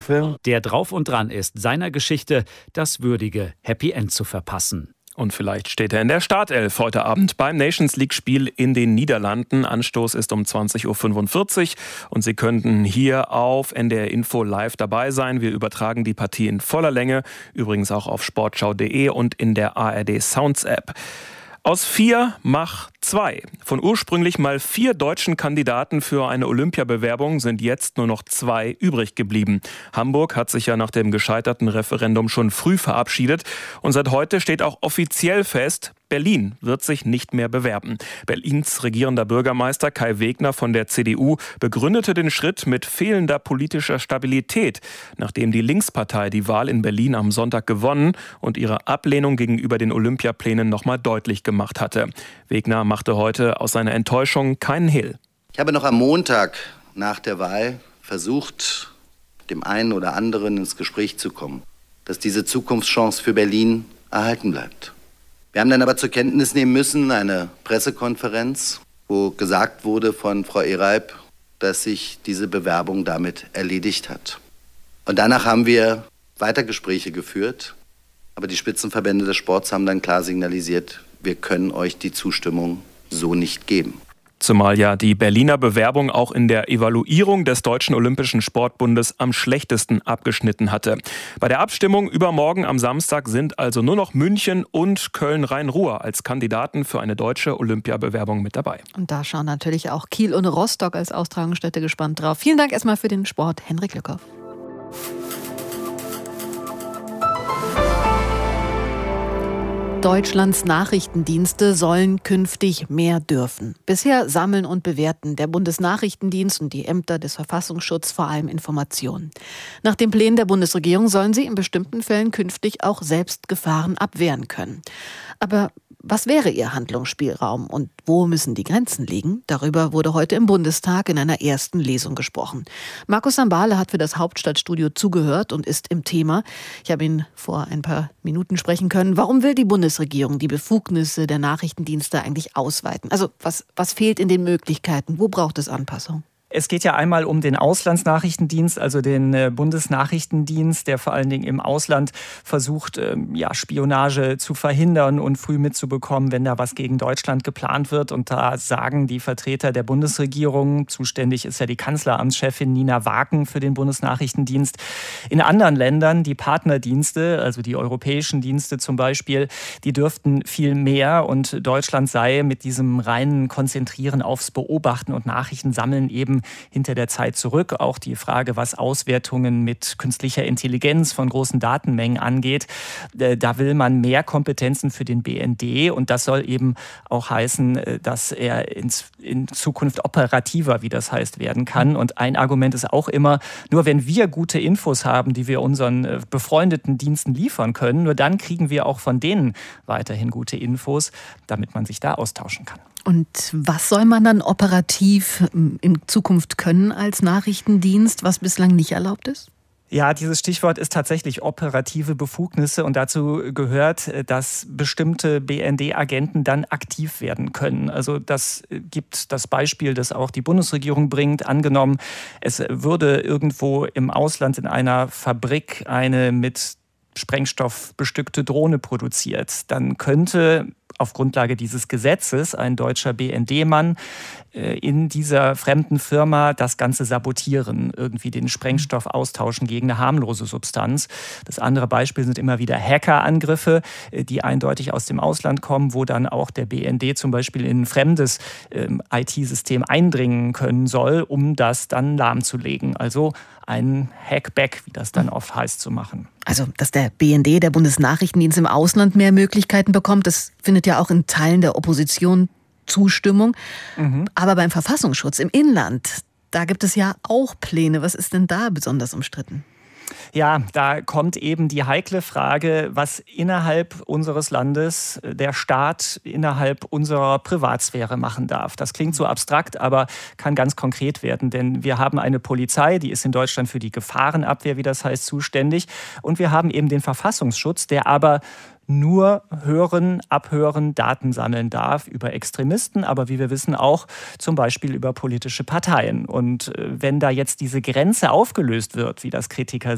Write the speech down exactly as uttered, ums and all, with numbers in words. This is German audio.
Film, der drauf und dran ist, seiner Geschichte das würdige Happy End zu verpassen. Und vielleicht steht er in der Startelf heute Abend beim Nations-League-Spiel in den Niederlanden. Anstoß ist um zwanzig Uhr fünfundvierzig und Sie könnten hier auf N D R Info live dabei sein. Wir übertragen die Partie in voller Länge, übrigens auch auf sportschau punkt de und in der A R D Sounds App. Aus vier mach zwei. Von ursprünglich mal vier deutschen Kandidaten für eine Olympiabewerbung sind jetzt nur noch zwei übrig geblieben. Hamburg hat sich ja nach dem gescheiterten Referendum schon früh verabschiedet und seit heute steht auch offiziell fest, Berlin wird sich nicht mehr bewerben. Berlins regierender Bürgermeister Kai Wegner von der C D U begründete den Schritt mit fehlender politischer Stabilität, nachdem die Linkspartei die Wahl in Berlin am Sonntag gewonnen und ihre Ablehnung gegenüber den Olympiaplänen nochmal deutlich gemacht hatte. Wegner machte heute aus seiner Enttäuschung keinen Hehl. Ich habe noch am Montag nach der Wahl versucht, dem einen oder anderen ins Gespräch zu kommen, dass diese Zukunftschance für Berlin erhalten bleibt. Wir haben dann aber zur Kenntnis nehmen müssen, eine Pressekonferenz, wo gesagt wurde von Frau Ereib, dass sich diese Bewerbung damit erledigt hat. Und danach haben wir weiter Gespräche geführt, aber die Spitzenverbände des Sports haben dann klar signalisiert, wir können euch die Zustimmung so nicht geben. Zumal ja die Berliner Bewerbung auch in der Evaluierung des Deutschen Olympischen Sportbundes am schlechtesten abgeschnitten hatte. Bei der Abstimmung übermorgen am Samstag sind also nur noch München und Köln-Rhein-Ruhr als Kandidaten für eine deutsche Olympiabewerbung mit dabei. Und da schauen natürlich auch Kiel und Rostock als Austragungsstätte gespannt drauf. Vielen Dank erstmal für den Sport, Henrik Lückhoff. Deutschlands Nachrichtendienste sollen künftig mehr dürfen. Bisher sammeln und bewerten der Bundesnachrichtendienst und die Ämter des Verfassungsschutzes vor allem Informationen. Nach den Plänen der Bundesregierung sollen sie in bestimmten Fällen künftig auch selbst Gefahren abwehren können. Aber was wäre ihr Handlungsspielraum und wo müssen die Grenzen liegen? Darüber wurde heute im Bundestag in einer ersten Lesung gesprochen. Markus Sambale hat für das Hauptstadtstudio zugehört und ist im Thema. Ich habe ihn vor ein paar Minuten sprechen können. Warum will die Bundesregierung die Befugnisse der Nachrichtendienste eigentlich ausweiten? Also was, was fehlt in den Möglichkeiten? Wo braucht es Anpassung? Es geht ja einmal um den Auslandsnachrichtendienst, also den Bundesnachrichtendienst, der vor allen Dingen im Ausland versucht, ja, Spionage zu verhindern und früh mitzubekommen, wenn da was gegen Deutschland geplant wird. Und da sagen die Vertreter der Bundesregierung, zuständig ist ja die Kanzleramtschefin Nina Waken für den Bundesnachrichtendienst, in anderen Ländern die Partnerdienste, also die europäischen Dienste zum Beispiel, die dürften viel mehr und Deutschland sei mit diesem reinen Konzentrieren aufs Beobachten und Nachrichtensammeln eben hinter der Zeit zurück. Auch die Frage, was Auswertungen mit künstlicher Intelligenz von großen Datenmengen angeht, da will man mehr Kompetenzen für den B N D und das soll eben auch heißen, dass er in Zukunft operativer, wie das heißt, werden kann. Und ein Argument ist auch immer, nur wenn wir gute Infos haben, die wir unseren befreundeten Diensten liefern können, nur dann kriegen wir auch von denen weiterhin gute Infos, damit man sich da austauschen kann. Und was soll man dann operativ in Zukunft können als Nachrichtendienst, was bislang nicht erlaubt ist? Ja, dieses Stichwort ist tatsächlich operative Befugnisse und dazu gehört, dass bestimmte B N D-Agenten dann aktiv werden können. Also das gibt das Beispiel, das auch die Bundesregierung bringt. Angenommen, es würde irgendwo im Ausland in einer Fabrik eine mit Sprengstoff bestückte Drohne produziert, dann könnte auf Grundlage dieses Gesetzes ein deutscher B N D-Mann in dieser fremden Firma das Ganze sabotieren, irgendwie den Sprengstoff austauschen gegen eine harmlose Substanz. Das andere Beispiel sind immer wieder Hackerangriffe, die eindeutig aus dem Ausland kommen, wo dann auch der B N D zum Beispiel in ein fremdes I T-System eindringen können soll, um das dann lahmzulegen. Also ein Hackback, wie das dann oft heißt, zu machen. Also, dass der B N D, der Bundesnachrichtendienst im Ausland, mehr Möglichkeiten bekommt, das findet ja auch in Teilen der Opposition Zustimmung. Mhm. Aber beim Verfassungsschutz im Inland, da gibt es ja auch Pläne. Was ist denn da besonders umstritten? Ja, da kommt eben die heikle Frage, was innerhalb unseres Landes der Staat innerhalb unserer Privatsphäre machen darf. Das klingt so abstrakt, aber kann ganz konkret werden, denn wir haben eine Polizei, die ist in Deutschland für die Gefahrenabwehr, wie das heißt, zuständig. Und wir haben eben den Verfassungsschutz, der aber nur hören, abhören, Daten sammeln darf über Extremisten, aber wie wir wissen auch zum Beispiel über politische Parteien. Und wenn da jetzt diese Grenze aufgelöst wird, wie das Kritiker